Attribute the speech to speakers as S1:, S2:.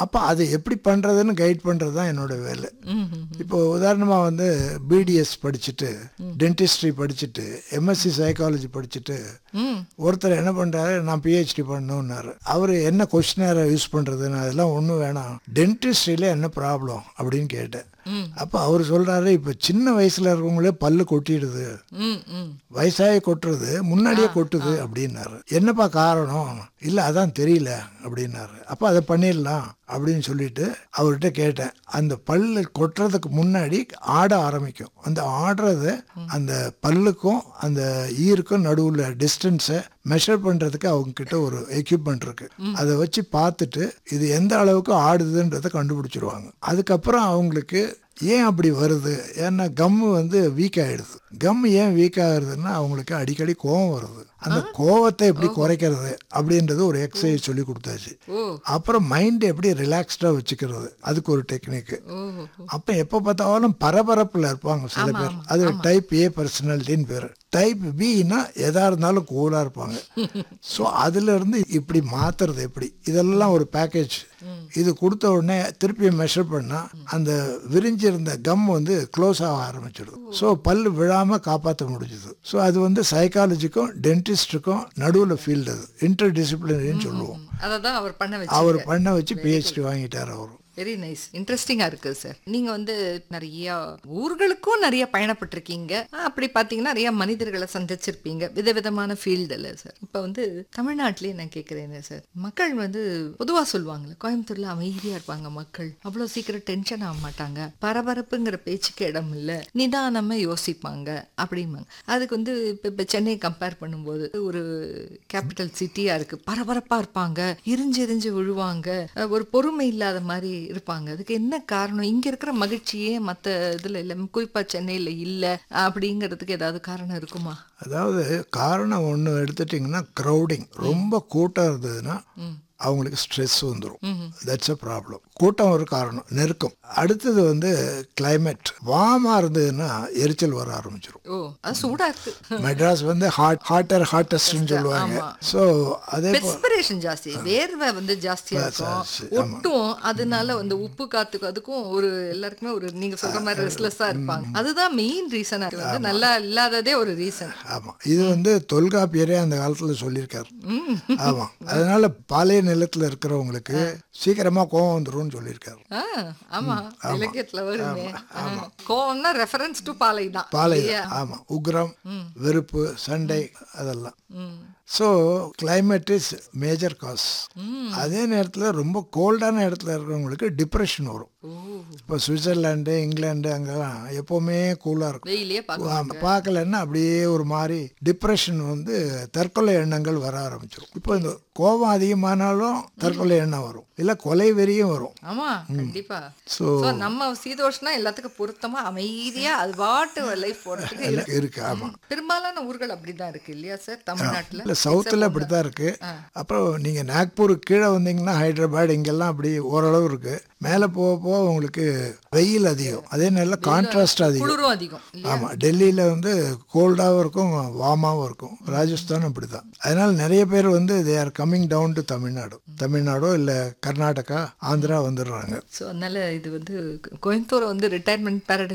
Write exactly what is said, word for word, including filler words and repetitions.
S1: அப்போ அது எப்படி பண்ணுறதுன்னு கைட் பண்ணுறது தான் என்னோட வேலை.
S2: ம், ம்,
S1: இப்போ உதாரணமாக வந்து பிடிஎஸ் படிச்சுட்டு டென்டிஸ்ட்ரி படிச்சுட்டு எம்எஸ்சி சைக்காலஜி படிச்சுட்டு
S2: ம்.
S1: ஒருத்தர் என்ன பண்ணுறாரு, நான் பிஹெச்டி பண்ணணுன்னாரு. அவர் என்ன கொஸ்டினரை யூஸ் பண்ணுறதுன்னு அதெல்லாம் ஒன்றும் வேணாம், டென்டிஸ்ட்ரியில் என்ன ப்ராப்ளம் அப்படின்னு கேட்டேன்.
S2: ம்.
S1: அப்போ அவர் சொல்கிறாரு, இப்போ சின்ன வயசில் இருக்கவங்களே பல்லு கொட்டிடுது,
S2: ம், ம்.
S1: வயசாகி கொட்டுறது முன்னாடியே கொட்டுது அப்படின்னாரு. என்னப்பா காரணம்? இல்லை அதான் தெரியல அப்படின்னாரு. அப்போ அதை பண்ணிடலாம் அப்படின்னு சொல்லிட்டு அவர்கிட்ட கேட்டேன். அந்த பல்லு கொட்டுறதுக்கு முன்னாடி ஆட ஆரம்பிக்கும். அந்த ஆடுறது அந்த பல்லுக்கும் அந்த ஈருக்கும் நடுவில் டிஸ்டன்ஸை மெஷர் பண்ணுறதுக்கு அவங்க கிட்ட ஒரு எக்யூப்மெண்ட் இருக்கு. அதை வச்சு பார்த்துட்டு இது எந்த அளவுக்கு ஆடுதுன்றதை கண்டுபிடிச்சிருவாங்க. அதுக்கப்புறம் அவங்களுக்கு ஏன் அப்படி வருது, ஏன்னா கம்மு வந்து வீக் ஆகிடுது. கம் ஏன் வீக் ஆகுறதுன்னா அவங்களுக்கு அடிக்கடி கோவம் வருது. அந்த கோவத்தை எப்படி குறைக்கிறது அப்படின்றது ஒரு எக்ஸசைஸ் சொல்லி கொடுத்தாச்சு.
S2: ஓ.
S1: அப்புறம் மைண்ட் எப்படி ரிலாக்ஸ்டாக வச்சுக்கிறது அதுக்கு ஒரு டெக்னிக்கு.
S2: ஓ.
S1: அப்போ எப்போ பார்த்தாலும் பரபரப்பில் இருப்பாங்க சில
S2: ஆமா,
S1: பேர்.
S2: ஆமா,
S1: அது
S2: ஆமா.
S1: டைப் ஏ பர்சனாலிட்டின்னு பேர். டைப் பின்னா எதா இருந்தாலும் கூலாக இருப்பாங்க. ஸோ அதுலேருந்து இப்படி மாற்றுறது எப்படி, இதெல்லாம் ஒரு பேக்கேஜ். இது கொடுத்த உடனே திருப்பி மெஷர் பண்ணால் அந்த விரிஞ்சிருந்த கம் வந்து க்ளோஸ் ஆக ஆரம்பிச்சிடுது. ஸோ பல்லு விழாமல் காப்பாற்ற முடிஞ்சுது. ஸோ அது வந்து சைக்காலஜிக்கும் டென்டிஸ்டுக்கும் நடுவில் ஃபீல்டு, அது இன்டர் டிசிப்ளினரின்னு சொல்லுவோம்.
S2: அதை தான் அவர் பண்ண வச்சு
S1: அவர் பண்ண வச்சு பிஹெச்டி வாங்கிட்டார் அவர்.
S2: வெரி நைஸ், இன்ட்ரெஸ்டிங்காக இருக்குது சார். நீங்கள் வந்து நிறைய ஊர்களுக்கும் நிறைய பயணப்பட்டிருக்கீங்க. அப்படி பார்த்தீங்கன்னா நிறைய மனிதர்களை சந்திச்சிருப்பீங்க விதவிதமான ஃபீல்டில் சார். இப்போ வந்து தமிழ்நாட்டிலே நான் கேட்குறேன்னு சார், மக்கள் வந்து பொதுவாக சொல்லுவாங்கள்ல, கோயம்புத்தூரில் அமைதியாக இருப்பாங்க மக்கள், அவ்வளோ சீக்கிரம் டென்ஷன் ஆக மாட்டாங்க, பரபரப்புங்கிற பேச்சுக்கு இடம் இல்லை, நிதானமாக யோசிப்பாங்க அப்படிம்பாங்க. அதுக்கு வந்து இப்போ இப்போ சென்னை கம்பேர் பண்ணும்போது ஒரு கேபிட்டல் சிட்டியாக இருக்குது, பரபரப்பாக இருப்பாங்க, எரிஞ்சு எரிஞ்சு விழுவாங்க, ஒரு பொறுமை இல்லாத மாதிரி இருப்பாங்க. அதுக்கு என்ன காரணம்? இங்க இருக்கிற மகிழ்ச்சியே மற்ற இதுல இல்ல, குறிப்பா சென்னையில இல்ல அப்படிங்கிறதுக்கு ஏதாவது காரணம் இருக்குமா?
S1: அதாவது காரணம் ஒன்று எடுத்துட்டிங்கன்னா க்ரௌடிங். ரொம்ப கூட்டம் இருந்ததுன்னா அவங்களுக்கு ஸ்ட்ரெஸ் வந்துடும். That's a problem. கூட்டம் ஒரு காரணம், நெருக்கம். அடுத்தது வந்து கிளைமேட். வார்மாக இருந்ததுன்னா எரிச்சல் வர ஆரம்பிச்சிடும்.
S2: ஓ, அது சூடா இருக்கு.
S1: மெட்ராஸ் வந்து ஹாட் ஹாட்டர் ஹாட்டஸ்ட்னு சொல்லுவாங்க. ஸோ அதே
S2: பெர்ஸ்பிரேஷன் ஜாஸ்தி, வேர்வை வந்து ஜாஸ்தியா இருக்கும், ஒட்டும். அதனால வந்து உப்பு காத்துக்கும் அதுக்கும் ஒரு எல்லாருக்குமே ஒரு நீங்க சொல்ற மாதிரி ரெஸ்ட்லெஸ்ஸா இருப்பாங்க. அதுதான் மெயின் ரீசனா வந்து நல்லா இல்லாததே ஒரு ரீசன்.
S1: ஆமாம், இது வந்து தொல்காப்பியரே அந்த காலத்தில் சொல்லியிருக்காரு. ஆமாம், அதனால பாலைய நிலத்தில் இருக்கிறவங்களுக்கு சீக்கிரமா கோவம் வந்துடும் சொல்லியிருக்காரு.
S2: ஆமா, இலக்கியத்துல வருமே. கோவம்னா ரெஃபரன்ஸ் டு பாலை தான்.
S1: பாலை, ஆமா, உக்ரம், வெறுப்பு, சண்டை, அதெல்லாம். So climate is major cos. அதே நேரத்தில் ரொம்ப கோல்டான இடத்துல இருக்கிறவங்களுக்கு டிப்ரெஷன் வரும். இப்போ சுவிட்சர்லாண்டு, இங்கிலாந்து அங்கெல்லாம் எப்போவுமே கூலாக இருக்கும். பார்க்கலன்னா அப்படியே ஒரு மாதிரி டிப்ரெஷன் வந்து தற்கொலை எண்ணங்கள் வர ஆரம்பிச்சிடும். இப்போ இந்த கோபம் அதிகமானாலும் தற்கொலை எண்ணம் வரும், இல்லை கொலை வெறியும் வரும்.
S2: ஆமா, கண்டிப்பா. ஸோ நம்ம சீதோஷ்ணா எல்லாத்துக்கும் பொருத்தமா அமைதியா அது பாட்டு லைஃப் போறதுக்கு
S1: இருக்கு. ஆமாம்,
S2: பெரும்பாலான ஊர்கள் அப்படிதான் இருக்கு இல்லையா சார் தமிழ்நாட்டில்?
S1: இல்லை, சவுத்தில் அப்படி தான் இருக்குது. அப்புறம் நீங்கள் நாக்பூருக்கு கீழே வந்தீங்கன்னா ஹைதராபாத் இங்கெல்லாம் அப்படி ஓரளவு இருக்குது. மேலே போக போக உங்களுக்கு வெயில் அதிகம், அதே நேரம் கான்ட்ராஸ்ட் அதிகம்.
S2: அதிகம்.
S1: ஆமாம், டெல்லியில் வந்து கோல்டாகவும் இருக்கும், வார்மாகவும் இருக்கும். ராஜஸ்தான் அப்படி தான். அதனால் நிறைய பேர் வந்து they are coming down to Tamil Nadu, தமிழ்நாடோ இல்லை கர்நாடகா, ஆந்திரா வந்துடுறாங்க.
S2: ஸோ அதனால் இது வந்து கோயம்புத்தூரை வந்து ரிட்டையர்மெண்ட் பேரடைஸ்